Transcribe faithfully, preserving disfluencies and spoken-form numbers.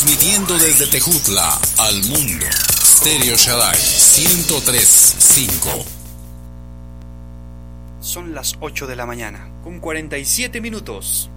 Transmitiendo desde Tejutla al mundo. Stereo Shaddai ciento tres punto cinco. Son las ocho de la mañana, con cuarenta y siete minutos.